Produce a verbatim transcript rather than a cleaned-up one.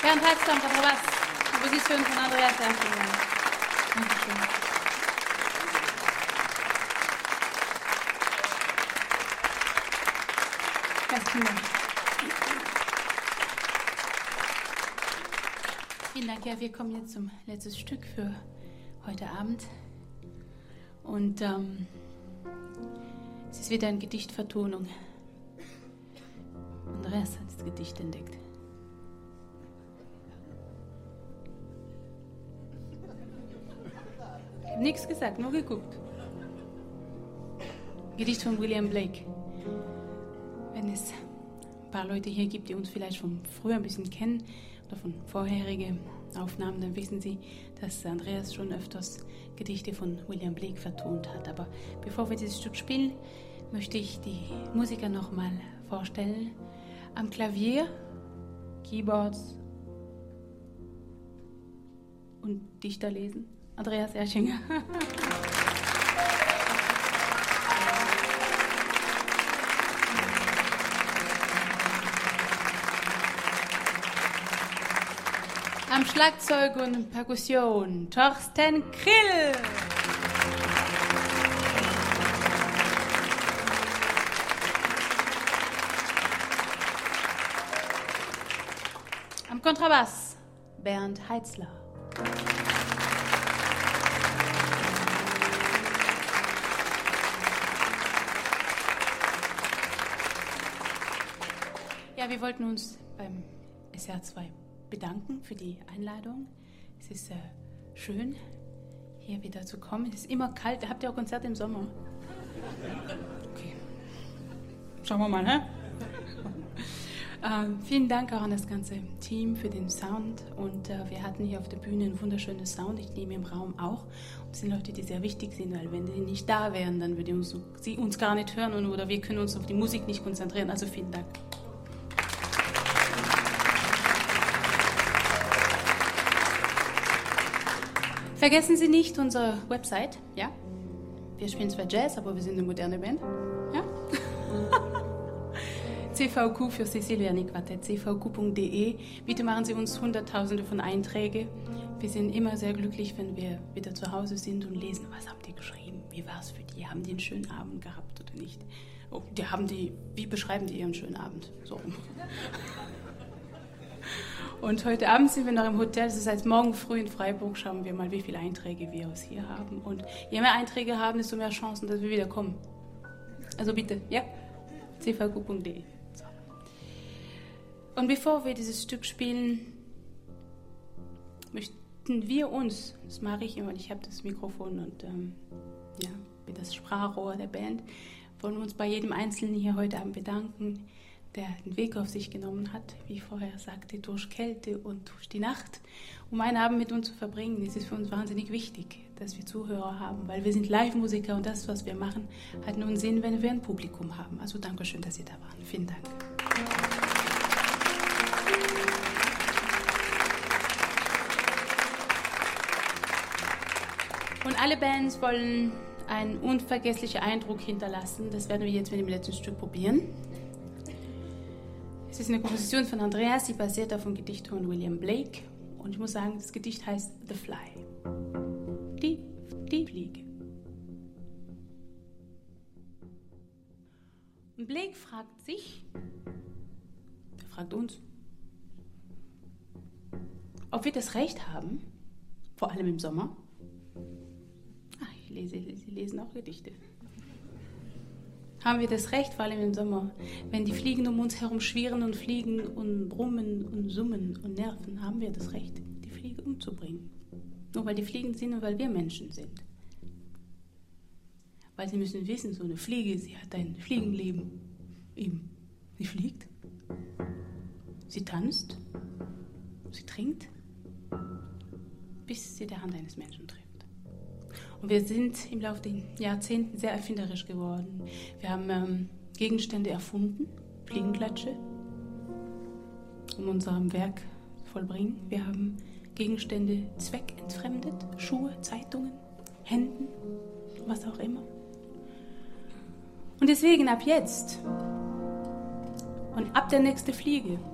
Bernd Heitzler am Kontrabass, Komposition von Andreas Erschlinger. Dankeschön. Besten Dank. Vielen Dank. Ja, wir kommen jetzt zum letzten Stück für heute Abend. Und ähm, es ist wieder eine Gedichtvertonung. Andreas hat das Gedicht entdeckt. Ich habe nichts gesagt, nur geguckt. Gedicht von William Blake. Wenn es ein paar Leute hier gibt, die uns vielleicht von früher ein bisschen kennen oder von vorherigen Aufnahmen, dann wissen sie, dass Andreas schon öfters Gedichte von William Blake vertont hat. Aber bevor wir dieses Stück spielen, möchte ich die Musiker nochmal vorstellen. Am Klavier, Keyboards und Dichter lesen, Andreas Erschlinger. Am Schlagzeug und Perkussion, Thorsten Krill. Am Kontrabass, Bernd Heitzler. Ja, wir wollten uns beim S R zwei bedanken für die Einladung. Es ist äh, schön, hier wieder zu kommen. Es ist immer kalt. Habt ihr auch Konzerte im Sommer? Okay. Schauen wir mal, hä? ähm, vielen Dank auch an das ganze Team für den Sound. Und äh, wir hatten hier auf der Bühne einen wunderschönen Sound. Ich nehme im Raum auch. Und das sind Leute, die sehr wichtig sind, weil wenn die nicht da wären, dann würden uns, sie uns gar nicht hören und, oder wir können uns auf die Musik nicht konzentrieren. Also vielen Dank. Vergessen Sie nicht unsere Website, ja? Wir spielen zwar Jazz, aber wir sind eine moderne Band, ja? C V Q für Siciliani Quartett, c v q punkt d e. Bitte machen Sie uns Hunderttausende von Einträgen. Wir sind immer sehr glücklich, wenn wir wieder zu Hause sind und lesen, was habt ihr geschrieben? Wie war es für die? Haben die einen schönen Abend gehabt oder nicht? Oh, die haben die, wie beschreiben die ihren schönen Abend? So. Und heute Abend sind wir noch im Hotel. Das heißt, morgen früh in Freiburg schauen wir mal, wie viele Einträge wir aus hier haben. Und je mehr Einträge haben, desto mehr Chancen, dass wir wieder kommen. Also bitte, ja? c v q punkt d e. So. Und bevor wir dieses Stück spielen, möchten wir uns, das mache ich immer, ich habe das Mikrofon und ähm, ja, bin das Sprachrohr der Band, wollen uns bei jedem Einzelnen hier heute Abend bedanken, der den Weg auf sich genommen hat, wie ich vorher sagte, durch Kälte und durch die Nacht, um einen Abend mit uns zu verbringen. Es ist für uns wahnsinnig wichtig, dass wir Zuhörer haben, weil wir sind Live-Musiker und das, was wir machen, hat nur einen Sinn, wenn wir ein Publikum haben. Also Dankeschön, dass Sie da waren. Vielen Dank. Und alle Bands wollen einen unvergesslichen Eindruck hinterlassen. Das werden wir jetzt mit dem letzten Stück probieren. Es ist eine Komposition von Andreas, die basiert auf einem Gedicht von William Blake. Und ich muss sagen, das Gedicht heißt The Fly. Die, die Fliege. Und Blake fragt sich, er fragt uns, ob wir das Recht haben, vor allem im Sommer. Ach, ich lese, Sie lesen auch Gedichte. Haben wir das Recht, vor allem im Sommer, wenn die Fliegen um uns herum schwirren und fliegen und brummen und summen und nerven, haben wir das Recht, die Fliege umzubringen. Nur weil die Fliegen sind und weil wir Menschen sind. Weil sie müssen wissen, so eine Fliege, sie hat ein Fliegenleben. Eben. Sie fliegt, sie tanzt, sie trinkt, bis sie der Hand eines Menschen trifft. Und wir sind im Laufe der Jahrzehnten sehr erfinderisch geworden. Wir haben ähm, Gegenstände erfunden, Fliegenklatsche, um unser Werk zu vollbringen. Wir haben Gegenstände zweckentfremdet, Schuhe, Zeitungen, Händen, was auch immer. Und deswegen ab jetzt und ab der nächsten Fliege